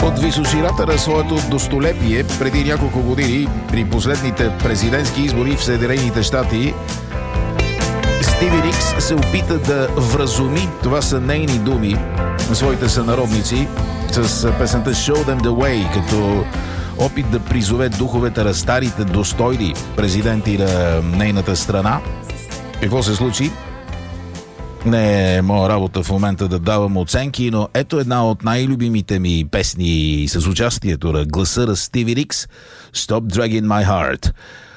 Под височината на своето достолепие преди няколко години при последните президентски избори в Съединените щати Стиви Никс се опита да вразуми, това са нейни думи, на своите сънародници с песента Show Them The Way, като опит да призове духовете на старите достойни президенти на нейната страна. Какво се случи? Не е моя работа в момента да давам оценки, но ето една от най-любимите ми песни с участието на гласа на Стиви Никс, Stop Dragging My Heart.